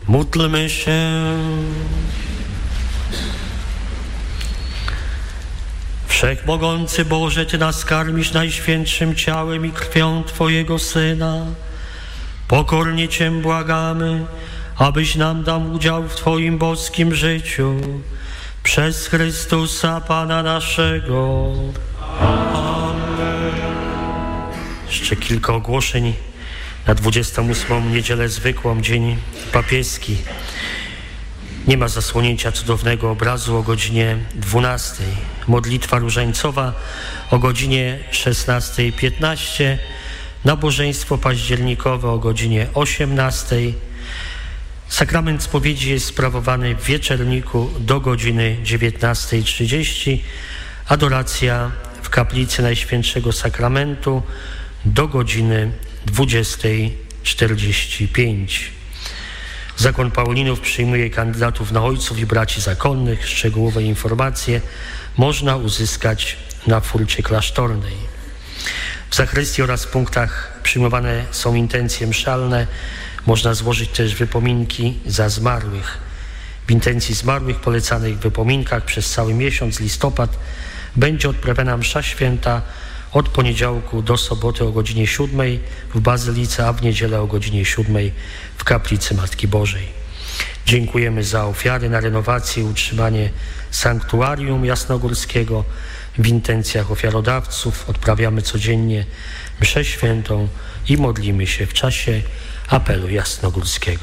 Módlmy się. Wszechmogący Boże, Ty nas karmisz najświętszym ciałem i krwią Twojego Syna. Pokornie Cię błagamy, abyś nam dał udział w Twoim boskim życiu. Przez Chrystusa Pana naszego. Amen. Jeszcze kilka ogłoszeń na 28. niedzielę zwykłą, dzień papieski. Nie ma zasłonięcia cudownego obrazu o godzinie 12. Modlitwa różańcowa o godzinie 16:15. Nabożeństwo październikowe o godzinie 18. Sakrament spowiedzi jest sprawowany w wieczerniku do godziny 19:30. Adoracja w kaplicy Najświętszego Sakramentu do godziny 20:45. Zakon Paulinów przyjmuje kandydatów na ojców i braci zakonnych. Szczegółowe informacje można uzyskać na furcie klasztornej. W zachrystii oraz punktach przyjmowane są intencje mszalne. Można złożyć też wypominki za zmarłych. W intencji zmarłych polecanych w wypominkach przez cały miesiąc listopad będzie odprawiana msza święta od poniedziałku do soboty o godzinie 7 w Bazylice, a w niedzielę o godzinie 7 w Kaplicy Matki Bożej. Dziękujemy za ofiary na renowację i utrzymanie sanktuarium jasnogórskiego. W intencjach ofiarodawców odprawiamy codziennie mszę świętą i modlimy się w czasie apelu jasnogórskiego.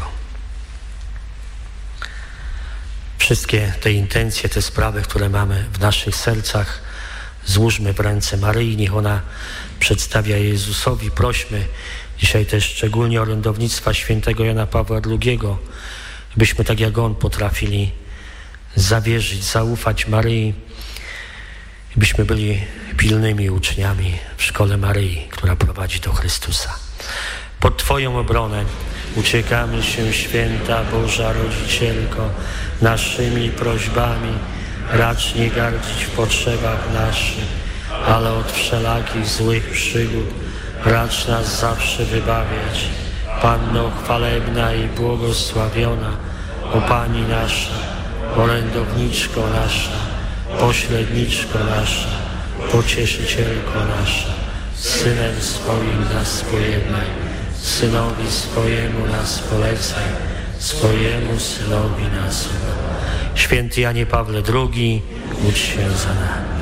Wszystkie te intencje, te sprawy, które mamy w naszych sercach, złóżmy w ręce Maryi, niech ona przedstawia Jezusowi. Prośmy dzisiaj też szczególnie orędownictwa świętego Jana Pawła II, byśmy tak jak on potrafili zawierzyć, zaufać Maryi, byśmy byli pilnymi uczniami w szkole Maryi, która prowadzi do Chrystusa. Pod Twoją obronę uciekamy się, święta Boża Rodzicielko, naszymi prośbami. Racz nie gardzić w potrzebach naszych, ale od wszelakich złych przygód racz nas zawsze wybawiać. Panno chwalebna i błogosławiona, o Pani nasza, orędowniczko nasza, pośredniczko nasza, pocieszycielko nasza, Synem swoim nas pojednaj, Synowi swojemu nas polecaj, swojemu Synowi nas udaj. Święty Janie Pawle II, módl się za nami.